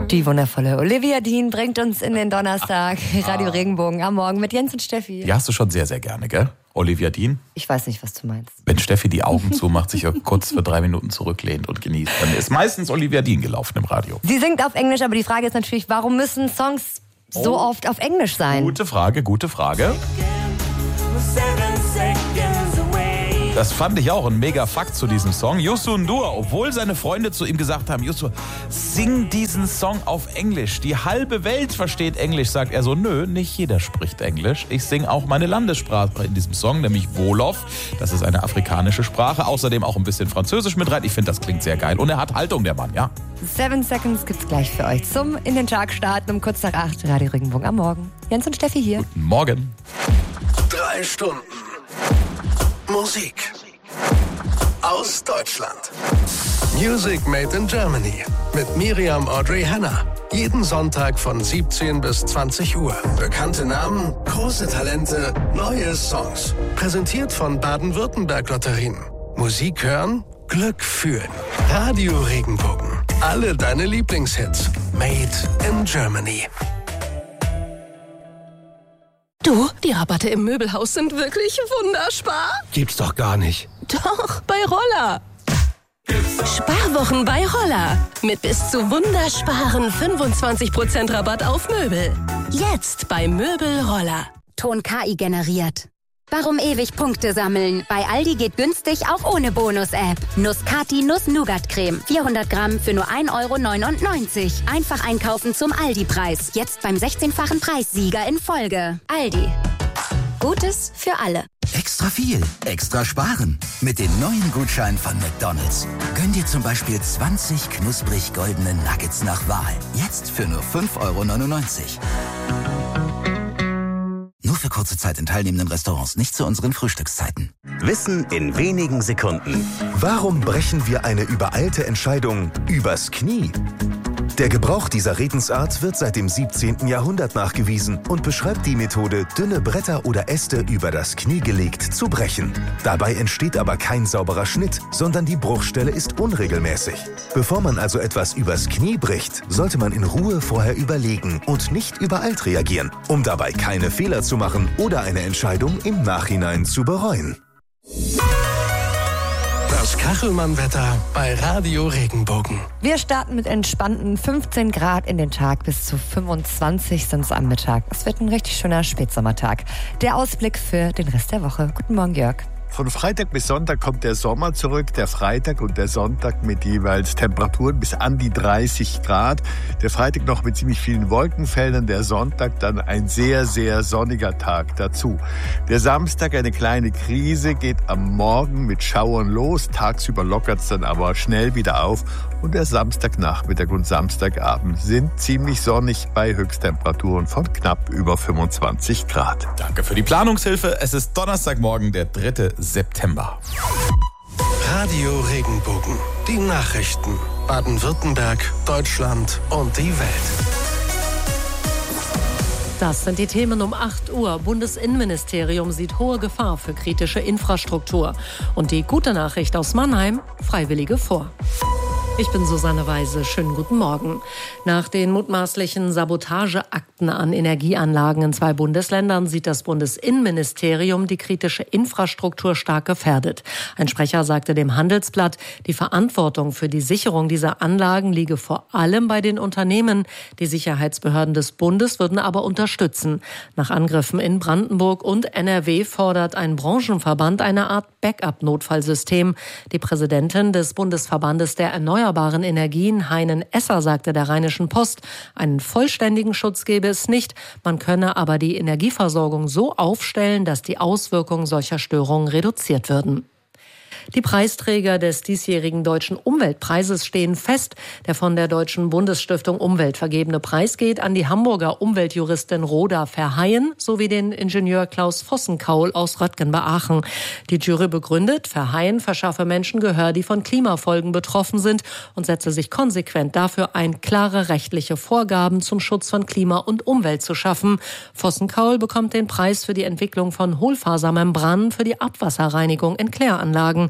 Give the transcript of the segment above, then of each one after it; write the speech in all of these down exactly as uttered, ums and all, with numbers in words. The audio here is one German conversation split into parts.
Die wundervolle Olivia Dean bringt uns in den Donnerstag. Radio Regenbogen am Morgen mit Jens und Steffi. Die hast du schon sehr, sehr gerne, gell? Olivia Dean? Ich weiß nicht, was du meinst. Wenn Steffi die Augen zumacht, sich kurz für drei Minuten zurücklehnt und genießt, dann ist meistens Olivia Dean gelaufen im Radio. Sie singt auf Englisch, aber die Frage ist natürlich, warum müssen Songs so Oh. oft auf Englisch sein? Gute Frage, gute Frage. Das fand ich auch ein mega Fakt zu diesem Song. Youssou N'Dour, obwohl seine Freunde zu ihm gesagt haben, Youssou, sing diesen Song auf Englisch. Die halbe Welt versteht Englisch, sagt er so, nö, nicht jeder spricht Englisch. Ich singe auch meine Landessprache in diesem Song, nämlich Wolof. Das ist eine afrikanische Sprache, außerdem auch ein bisschen Französisch mit rein. Ich finde, das klingt sehr geil. Und er hat Haltung, der Mann, ja. Seven Seconds gibt's gleich für euch zum in den Tag starten um kurz nach acht. Radio Regenbogen am Morgen. Jens und Steffi hier. Guten Morgen. Drei Stunden Musik aus Deutschland. Music Made in Germany mit Miriam Audrey Hanna. Jeden Sonntag von siebzehn bis zwanzig Uhr. Bekannte Namen, große Talente, neue Songs. Präsentiert von Baden-Württemberg Lotterien. Musik hören, Glück fühlen. Radio Regenbogen. Alle deine Lieblingshits. Made in Germany. Du, die Rabatte im Möbelhaus sind wirklich wunderspar. Gibt's doch gar nicht. Doch, bei Roller. Sparwochen bei Roller. Mit bis zu wundersparen fünfundzwanzig Prozent Rabatt auf Möbel. Jetzt bei Möbel Roller. Ton K I generiert. Warum ewig Punkte sammeln? Bei Aldi geht günstig auch ohne Bonus-App. Nuss-Kati Nuss-Nougat-Creme. vierhundert Gramm für nur ein Euro neunundneunzig. Einfach einkaufen zum Aldi-Preis. Jetzt beim sechzehnfachen Preissieger in Folge. Aldi. Gutes für alle. Extra viel, extra sparen. Mit den neuen Gutscheinen von McDonald's. Gönn dir zum Beispiel zwanzig knusprig goldene Nuggets nach Wahl. Jetzt für nur fünf Euro neunundneunzig. Nur für kurze Zeit in teilnehmenden Restaurants, nicht zu unseren Frühstückszeiten. Wissen in wenigen Sekunden. Warum brechen wir eine übereilte Entscheidung übers Knie? Der Gebrauch dieser Redensart wird seit dem siebzehnten Jahrhundert nachgewiesen und beschreibt die Methode, dünne Bretter oder Äste über das Knie gelegt zu brechen. Dabei entsteht aber kein sauberer Schnitt, sondern die Bruchstelle ist unregelmäßig. Bevor man also etwas übers Knie bricht, sollte man in Ruhe vorher überlegen und nicht übereilt reagieren, um dabei keine Fehler zu machen oder eine Entscheidung im Nachhinein zu bereuen. Das Kachelmann-Wetter bei Radio Regenbogen. Wir starten mit entspannten fünfzehn Grad in den Tag, bis zu fünfundzwanzig sind es am Mittag. Es wird ein richtig schöner Spätsommertag. Der Ausblick für den Rest der Woche. Guten Morgen, Jörg. Von Freitag bis Sonntag kommt der Sommer zurück, der Freitag und der Sonntag mit jeweils Temperaturen bis an die dreißig Grad. Der Freitag noch mit ziemlich vielen Wolkenfeldern, der Sonntag dann ein sehr, sehr sonniger Tag dazu. Der Samstag eine kleine Krise, geht am Morgen mit Schauern los, tagsüber lockert es dann aber schnell wieder auf und der Samstagnachmittag und Samstagabend sind ziemlich sonnig bei Höchsttemperaturen von knapp über fünfundzwanzig Grad. Danke für die Planungshilfe. Es ist Donnerstagmorgen, der dritte September. Radio Regenbogen. Die Nachrichten. Baden-Württemberg, Deutschland und die Welt. Das sind die Themen um acht Uhr. Bundesinnenministerium sieht hohe Gefahr für kritische Infrastruktur. Und die gute Nachricht aus Mannheim, Freiwillige vor. Ich bin Susanne Weise. Schönen guten Morgen. Nach den mutmaßlichen Sabotageakten an Energieanlagen in zwei Bundesländern sieht das Bundesinnenministerium die kritische Infrastruktur stark gefährdet. Ein Sprecher sagte dem Handelsblatt, die Verantwortung für die Sicherung dieser Anlagen liege vor allem bei den Unternehmen. Die Sicherheitsbehörden des Bundes würden aber unterstützen. Nach Angriffen in Brandenburg und N R W fordert ein Branchenverband eine Art Backup-Notfallsystem. Die Präsidentin des Bundesverbandes der Erneuerbaren Energien, Heinen Esser, sagte der Rheinischen Post, einen vollständigen Schutz gebe es nicht. Man könne aber die Energieversorgung so aufstellen, dass die Auswirkungen solcher Störungen reduziert würden. Die Preisträger des diesjährigen Deutschen Umweltpreises stehen fest. Der von der Deutschen Bundesstiftung Umwelt vergebene Preis geht an die Hamburger Umweltjuristin Rhoda Verheyen sowie den Ingenieur Klaus Vossenkaul aus Röttgen bei Aachen. Die Jury begründet, Verheyen verschaffe Menschen Gehör, die von Klimafolgen betroffen sind und setze sich konsequent dafür ein, klare rechtliche Vorgaben zum Schutz von Klima und Umwelt zu schaffen. Vossenkaul bekommt den Preis für die Entwicklung von Hohlfasermembranen für die Abwasserreinigung in Kläranlagen.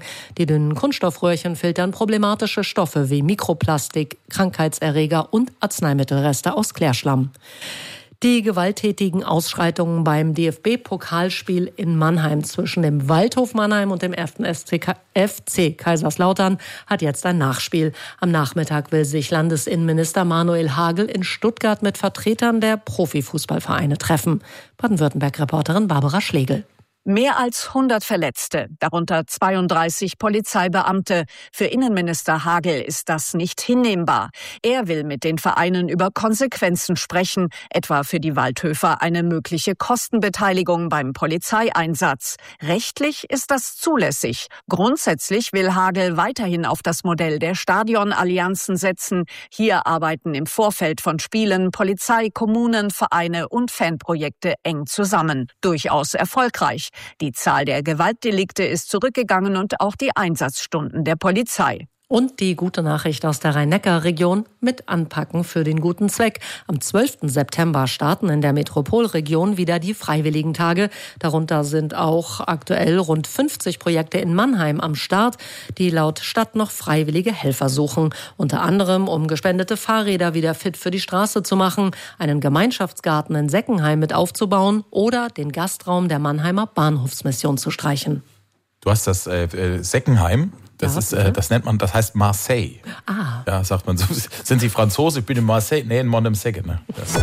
Die dünnen Kunststoffröhrchen filtern problematische Stoffe wie Mikroplastik, Krankheitserreger und Arzneimittelreste aus Klärschlamm. Die gewalttätigen Ausschreitungen beim D F B-Pokalspiel in Mannheim zwischen dem Waldhof Mannheim und dem ersten F C Kaiserslautern hat jetzt ein Nachspiel. Am Nachmittag will sich Landesinnenminister Manuel Hagel in Stuttgart mit Vertretern der Profifußballvereine treffen. Baden-Württemberg-Reporterin Barbara Schlegel. Mehr als hundert Verletzte, darunter zweiunddreißig Polizeibeamte. Für Innenminister Hagel ist das nicht hinnehmbar. Er will mit den Vereinen über Konsequenzen sprechen, etwa für die Waldhöfer eine mögliche Kostenbeteiligung beim Polizeieinsatz. Rechtlich ist das zulässig. Grundsätzlich will Hagel weiterhin auf das Modell der Stadionallianzen setzen. Hier arbeiten im Vorfeld von Spielen Polizei, Kommunen, Vereine und Fanprojekte eng zusammen. Durchaus erfolgreich. Die Zahl der Gewaltdelikte ist zurückgegangen und auch die Einsatzstunden der Polizei. Und die gute Nachricht aus der Rhein-Neckar-Region mit Anpacken für den guten Zweck. Am zwölften September starten in der Metropolregion wieder die Freiwilligentage. Darunter sind auch aktuell rund fünfzig Projekte in Mannheim am Start, die laut Stadt noch freiwillige Helfer suchen. Unter anderem, um gespendete Fahrräder wieder fit für die Straße zu machen, einen Gemeinschaftsgarten in Seckenheim mit aufzubauen oder den Gastraum der Mannheimer Bahnhofsmission zu streichen. Du hast das äh, Seckenheim. Das ja, ist, äh, das nennt man, das heißt Marseille. Ah. Ja, sagt man so. Sind Sie Franzose? Ich bin in Marseille. Nee, in Mont-de-Secke, ne?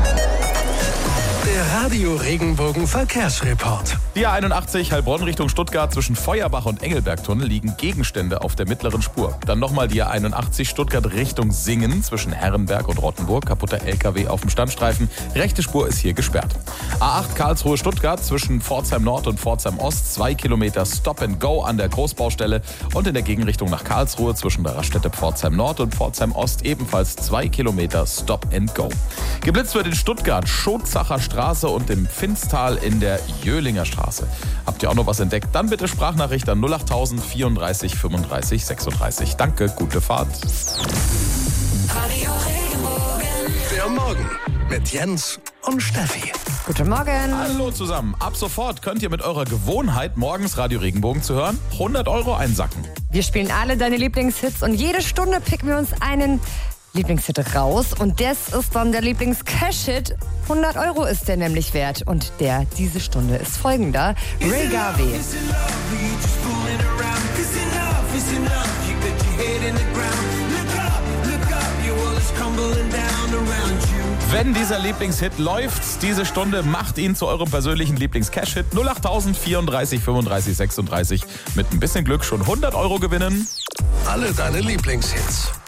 Der Radio Regenbogen Verkehrsreport. Die A einundachtzig Heilbronn Richtung Stuttgart zwischen Feuerbach und Engelbergtunnel liegen Gegenstände auf der mittleren Spur. Dann nochmal die A einundachtzig Stuttgart Richtung Singen zwischen Herrenberg und Rottenburg. Kaputter L K W auf dem Standstreifen. Rechte Spur ist hier gesperrt. A acht Karlsruhe Stuttgart zwischen Pforzheim Nord und Pforzheim Ost. Zwei Kilometer Stop and Go an der Großbaustelle. Und in der Gegenrichtung nach Karlsruhe zwischen der Raststätte Pforzheim Nord und Pforzheim Ost ebenfalls zwei Kilometer Stop and Go. Geblitzt wird in Stuttgart Schotzacher Straße und im Finstal in der Jöhlinger Straße. Habt ihr auch noch was entdeckt? Dann bitte Sprachnachricht an null acht tausend vierunddreißig fünfunddreißig sechsunddreißig. Danke, gute Fahrt. Radio Regenbogen. Der Morgen mit Jens und Steffi. Guten Morgen. Hallo zusammen. Ab sofort könnt ihr mit eurer Gewohnheit, morgens Radio Regenbogen zu hören, hundert Euro einsacken. Wir spielen alle deine Lieblingshits und jede Stunde picken wir uns einen Lieblingshit raus und das ist dann der Lieblings-Cash-Hit. hundert Euro ist der nämlich wert und der diese Stunde ist folgender. Ray Garvey. Wenn dieser Lieblingshit läuft, diese Stunde macht ihn zu eurem persönlichen Lieblings-Cash-Hit. null acht tausend vierunddreißig fünfunddreißig sechsunddreißig. Mit ein bisschen Glück schon hundert Euro gewinnen. Alle deine Lieblingshits.